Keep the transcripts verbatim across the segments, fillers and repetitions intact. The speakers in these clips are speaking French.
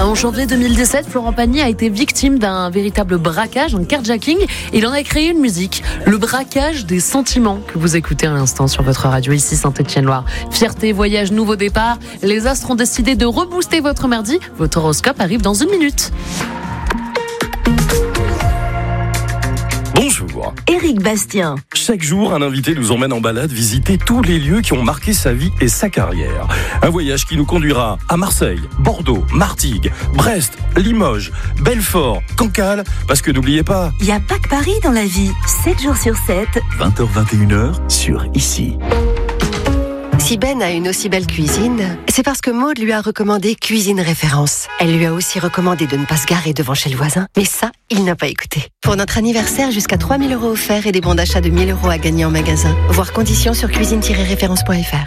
En janvier deux mille dix-sept, Florent Pagny a été victime d'un véritable braquage, un carjacking. Il en a créé une musique, le braquage des sentiments, que vous écoutez à l'instant sur votre radio ici Saint-Étienne-Loire. Fierté, voyage, nouveau départ. Les astres ont décidé de rebooster votre mardi. Votre horoscope arrive dans une minute. Bonjour. Éric Bastien. Chaque jour, un invité nous emmène en balade visiter tous les lieux qui ont marqué sa vie et sa carrière. Un voyage qui nous conduira à Marseille, Bordeaux, Martigues, Brest, Limoges, Belfort, Cancale, parce que n'oubliez pas... Il n'y a pas que Paris dans la vie. sept jours sur sept. vingt heures vingt et une heures sur Ici. Si Ben a une aussi belle cuisine, c'est parce que Maud lui a recommandé Cuisine Référence. Elle lui a aussi recommandé de ne pas se garer devant chez le voisin, mais ça, il n'a pas écouté. Pour notre anniversaire, jusqu'à trois mille euros offerts et des bons d'achat de mille euros à gagner en magasin. Voir conditions sur cuisine tiret référence point f r.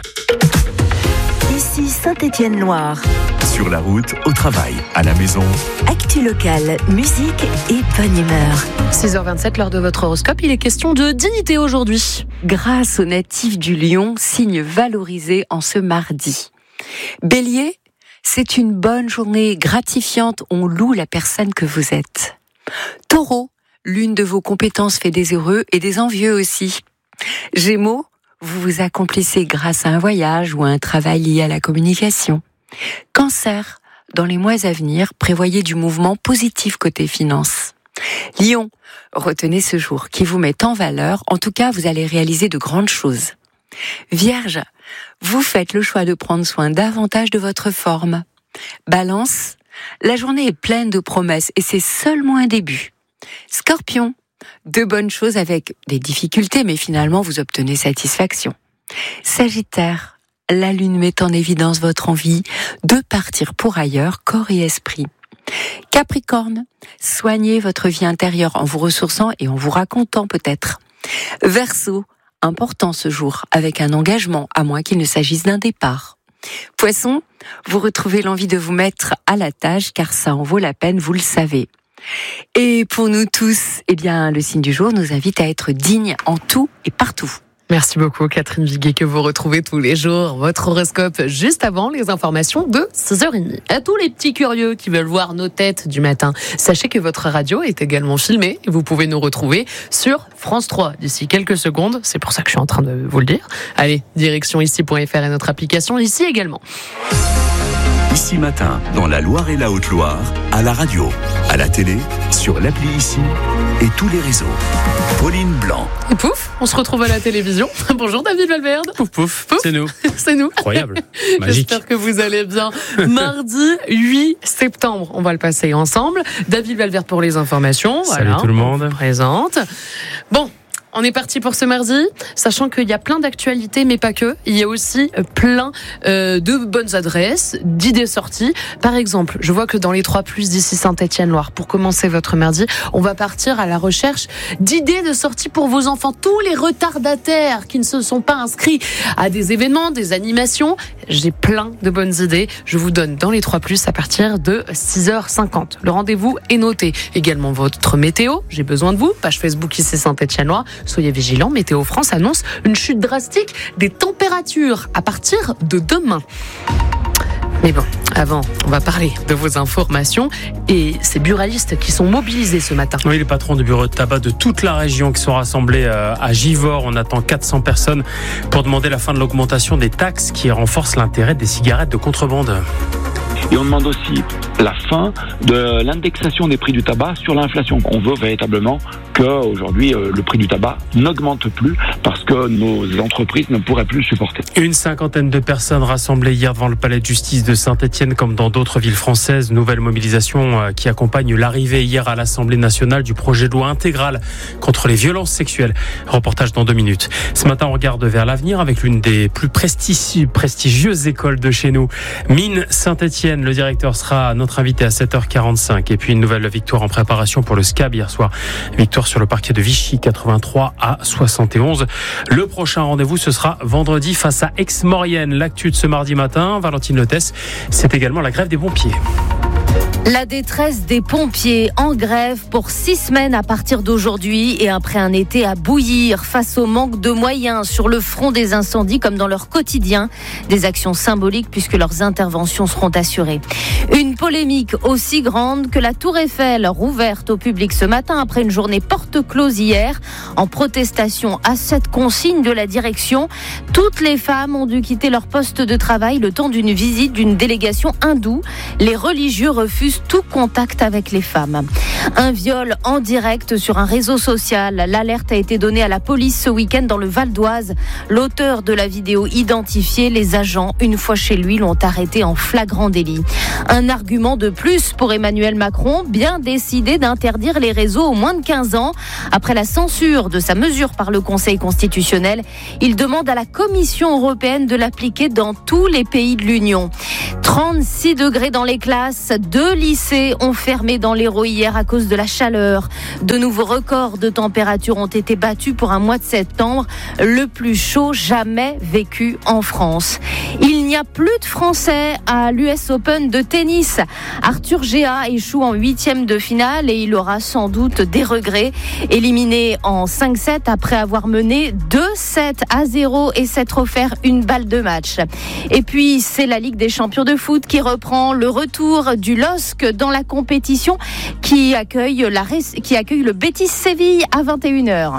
Ici Saint-Étienne-Loire. Sur la route, au travail, à la maison. Actu locale, musique et bonne humeur. six heures vingt-sept, l'heure de votre horoscope, il est question de dignité aujourd'hui. Grâce aux natifs du Lion, signe valorisé en ce mardi. Bélier, c'est une bonne journée gratifiante, on loue la personne que vous êtes. Taureau, l'une de vos compétences fait des heureux et des envieux aussi. Gémeaux, vous vous accomplissez grâce à un voyage ou à un travail lié à la communication. Cancer, dans les mois à venir, prévoyez du mouvement positif côté finance. Lion, retenez ce jour qui vous met en valeur, en tout cas vous allez réaliser de grandes choses. Vierge, vous faites le choix de prendre soin davantage de votre forme. Balance, la journée est pleine de promesses et c'est seulement un début. Scorpion, de bonnes choses avec des difficultés mais finalement vous obtenez satisfaction. Sagittaire, la lune met en évidence votre envie de partir pour ailleurs, corps et esprit. Capricorne, soignez votre vie intérieure en vous ressourçant et en vous racontant peut-être. Verseau, important ce jour, avec un engagement, à moins qu'il ne s'agisse d'un départ. Poisson, vous retrouvez l'envie de vous mettre à la tâche, car ça en vaut la peine, vous le savez. Et pour nous tous, eh bien, le signe du jour nous invite à être dignes en tout et partout. Merci beaucoup Catherine Viguet, que vous retrouvez tous les jours. Votre horoscope juste avant les informations de six heures trente. À tous les petits curieux qui veulent voir nos têtes du matin, sachez que votre radio est également filmée et vous pouvez nous retrouver sur France trois d'ici quelques secondes. C'est pour ça que je suis en train de vous le dire. Allez, direction ici point f r et notre application ici également. Ici Matin, dans la Loire et la Haute-Loire, à la radio, à la télé, sur l'appli Ici et tous les réseaux. Pauline Blanc. Et pouf, on se retrouve à la télévision. Bonjour David Valverde. Pouf, pouf, pouf. C'est nous. C'est nous. Incroyable. Magique. J'espère que vous allez bien. Mardi huit septembre, on va le passer ensemble. David Valverde pour les informations. Salut voilà, tout le monde. On vous présente. Bon. On est parti pour ce mardi, sachant qu'il y a plein d'actualités, mais pas que. Il y a aussi plein euh, de bonnes adresses, d'idées sorties. Par exemple, je vois que dans les trois plus d'ici Saint-Étienne-Loire, pour commencer votre mardi, on va partir à la recherche d'idées de sortie pour vos enfants. Tous les retardataires qui ne se sont pas inscrits à des événements, des animations, j'ai plein de bonnes idées. Je vous donne dans les trois plus à partir de six heures cinquante. Le rendez-vous est noté. Également votre météo, j'ai besoin de vous. Page Facebook ici Saint-Étienne-Loire. Soyez vigilants, Météo France annonce une chute drastique des températures à partir de demain. Mais bon, avant, on va parler de vos informations et ces buralistes qui sont mobilisés ce matin. Oui, les patrons de bureaux de tabac de toute la région qui sont rassemblés à Givors. On attend quatre cents personnes pour demander la fin de l'augmentation des taxes qui renforce l'intérêt des cigarettes de contrebande. Et on demande aussi la fin de l'indexation des prix du tabac sur l'inflation. On veut véritablement qu'aujourd'hui, le prix du tabac n'augmente plus parce que nos entreprises ne pourraient plus le supporter. Une cinquantaine de personnes rassemblées hier devant le palais de justice de Saint-Étienne comme dans d'autres villes françaises. Nouvelle mobilisation qui accompagne l'arrivée hier à l'Assemblée nationale du projet de loi intégral contre les violences sexuelles. Reportage dans deux minutes. Ce matin, on regarde vers l'avenir avec l'une des plus prestigi- prestigieuses écoles de chez nous. Mines Saint-Étienne, le directeur sera notre invité à sept heures quarante-cinq. Et puis une nouvelle victoire en préparation pour le S C A B hier soir. Victoire sur le parquet de Vichy, quatre-vingt-trois à soixante et onze. Le prochain rendez-vous, ce sera vendredi face à Aix-Maurienne. L'actu de ce mardi matin, Valentine Lotès, c'est également la grève des pompiers. La détresse des pompiers en grève pour six semaines à partir d'aujourd'hui et après un été à bouillir face au manque de moyens sur le front des incendies comme dans leur quotidien. Des actions symboliques puisque leurs interventions seront assurées. Une polémique aussi grande que la Tour Eiffel rouverte au public ce matin après une journée porte close hier en protestation à cette consigne de la direction. Toutes les femmes ont dû quitter leur poste de travail le temps d'une visite d'une délégation hindoue. Les religieux refusent tout contact avec les femmes. Un viol en direct sur un réseau social. L'alerte a été donnée à la police ce week-end dans le Val d'Oise. L'auteur de la vidéo identifié, les agents, une fois chez lui, l'ont arrêté en flagrant délit. Un argument de plus pour Emmanuel Macron, bien décidé d'interdire les réseaux aux moins de quinze ans. Après la censure de sa mesure par le Conseil constitutionnel, il demande à la Commission européenne de l'appliquer dans tous les pays de l'Union. trente-six degrés dans les classes, deux lycées ont fermé dans l'Hérault hier à cause de la chaleur. De nouveaux records de température ont été battus pour un mois de septembre, le plus chaud jamais vécu en France. Il n'y a plus de Français à l'U S Open de tennis. Arthur Géa échoue en huitième de finale et il aura sans doute des regrets. Éliminé en cinq sept après avoir mené deux sept à zéro et s'être offert une balle de match. Et puis c'est la Ligue des champions de foot qui reprend le retour du L O S C dans la compétition qui accueille, la, qui accueille le Betis Séville à vingt et une heures.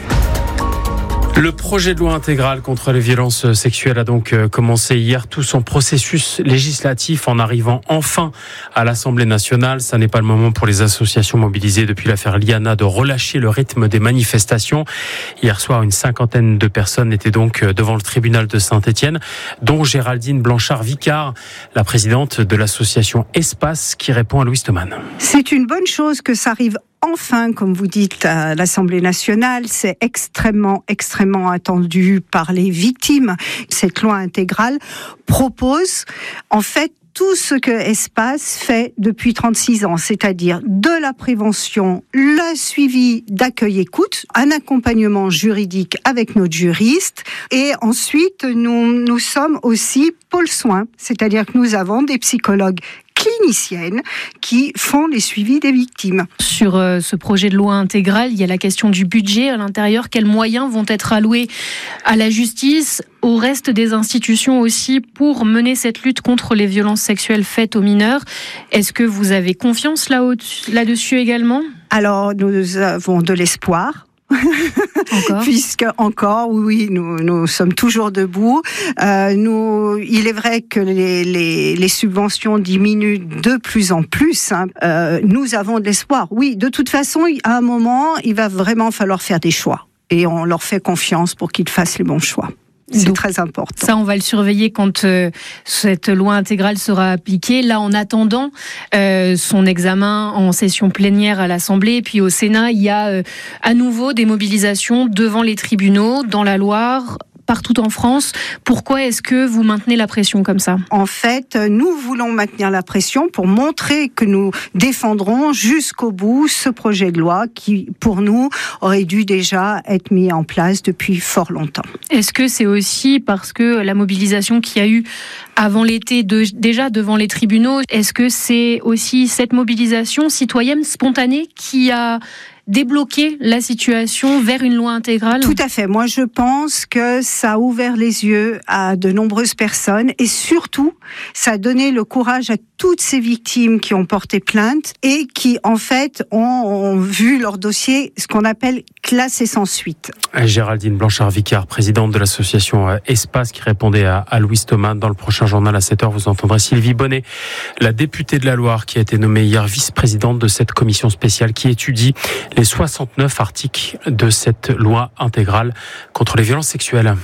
Le projet de loi intégral contre les violences sexuelles a donc commencé hier tout son processus législatif en arrivant enfin à l'Assemblée nationale. Ça n'est pas le moment pour les associations mobilisées depuis l'affaire Liana de relâcher le rythme des manifestations. Hier soir, une cinquantaine de personnes étaient donc devant le tribunal de Saint-Étienne, dont Géraldine Blanchard-Vicard, la présidente de l'association Espace, qui répond à Louis Thoman. C'est une bonne chose que ça arrive enfin, comme vous dites, à l'Assemblée nationale. C'est extrêmement, extrêmement attendu par les victimes. Cette loi intégrale propose, en fait, tout ce que Espace fait depuis trente-six ans, c'est-à-dire de la prévention, le suivi d'accueil-écoute, un accompagnement juridique avec notre juriste, et ensuite nous, nous sommes aussi pôle soins, c'est-à-dire que nous avons des psychologues cliniciennes qui font les suivis des victimes. Sur euh, ce projet de loi intégral, il y a la question du budget à l'intérieur. Quels moyens vont être alloués à la justice, au reste des institutions aussi, pour mener cette lutte contre les violences sexuelles faites aux mineurs? Est-ce que vous avez confiance là-dessus également? Alors, nous avons de l'espoir. Encore. Puisque encore, oui, nous, nous sommes toujours debout. Euh, nous, il est vrai que les, les, les subventions diminuent de plus en plus. Hein. Euh, nous avons de l'espoir. Oui, de toute façon, à un moment, il va vraiment falloir faire des choix. Et on leur fait confiance pour qu'ils fassent les bons choix. C'est donc très important. Ça, on va le surveiller quand euh, cette loi intégrale sera appliquée. Là, en attendant euh, son examen en session plénière à l'Assemblée et puis au Sénat, il y a euh, à nouveau des mobilisations devant les tribunaux, dans la Loire, partout en France. Pourquoi est-ce que vous maintenez la pression comme ça? En fait, nous voulons maintenir la pression pour montrer que nous défendrons jusqu'au bout ce projet de loi qui, pour nous, aurait dû déjà être mis en place depuis fort longtemps. Est-ce que c'est aussi parce que la mobilisation qu'il y a eu avant l'été, de, déjà devant les tribunaux, est-ce que c'est aussi cette mobilisation citoyenne spontanée qui a débloquer la situation vers une loi intégrale? Tout à fait. Moi, je pense que ça a ouvert les yeux à de nombreuses personnes et surtout, ça a donné le courage à toutes ces victimes qui ont porté plainte et qui, en fait, ont, ont vu leur dossier, ce qu'on appelle classé sans suite. Géraldine Blanchard-Vicard, présidente de l'association Espace, qui répondait à, à Louis Thoman. Dans le prochain journal à sept heures, vous entendrez Sylvie Bonnet, la députée de la Loire, qui a été nommée hier vice-présidente de cette commission spéciale qui étudie les soixante-neuf articles de cette loi intégrale contre les violences sexuelles.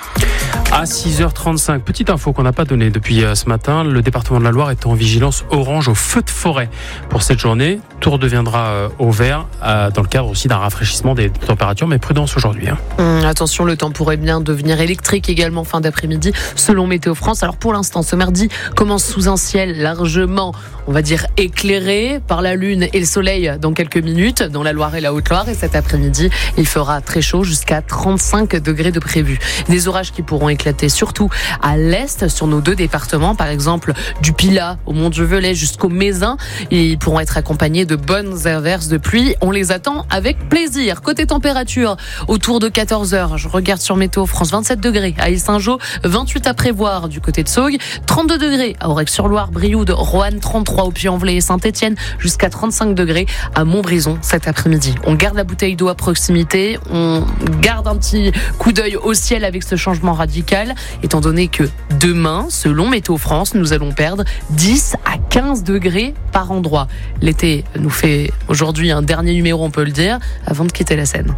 À six heures trente-cinq, petite info qu'on n'a pas donnée depuis ce matin, le département de la Loire est en vigilance orange au feu de forêt pour cette journée. tout redeviendra au vert dans le cadre aussi d'un rafraîchissement des températures, mais prudence aujourd'hui. Hein. Hum, attention, le temps pourrait bien devenir électrique également fin d'après-midi, selon Météo France. Alors pour l'instant, ce mardi commence sous un ciel largement, on va dire, éclairé par la lune et le soleil dans quelques minutes dans la Loire et la Haute-Loire. Et cet après-midi, il fera très chaud, jusqu'à trente-cinq degrés de prévu. Des orages qui pourront éclater surtout à l'est sur nos deux départements, par exemple du Pilat au Mont-Dieu-Velay jusqu'au Mézin. Ils pourront être accompagnés de bonnes averses de pluie. On les attend avec plaisir. Côté température, autour de quatorze heures, je regarde sur Météo France, vingt-sept degrés à Île-Saint-Jean, vingt-huit à prévoir du côté de Saugues, trente-deux degrés à Aurec-sur-Loire, Brioude, Roanne, trente-trois au Puy-en-Velay et Saint-Étienne, jusqu'à trente-cinq degrés à Montbrison cet après-midi. On garde la bouteille d'eau à proximité, on garde un petit coup d'œil au ciel avec ce changement radical, étant donné que demain, selon Météo France, nous allons perdre dix à quinze degrés par endroit. L'été nous fait aujourd'hui un dernier numéro, on peut le dire, avant de quitter la scène.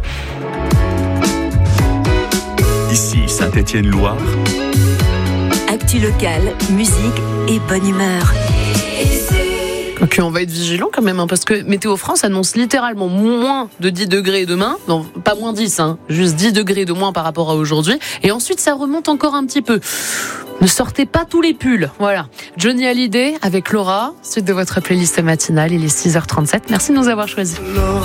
Ici Saint-Étienne-Loire. Actu locale, musique et bonne humeur. Ok, on va être vigilant quand même, hein, parce que Météo France annonce littéralement moins de dix degrés demain. Non, pas moins dix, hein, juste dix degrés de moins par rapport à aujourd'hui. Et ensuite, ça remonte encore un petit peu. Ne sortez pas tous les pulls. Voilà. Johnny Hallyday avec Laura, suite de votre playlist matinale. Il est six heures trente-sept. Merci de nous avoir choisis.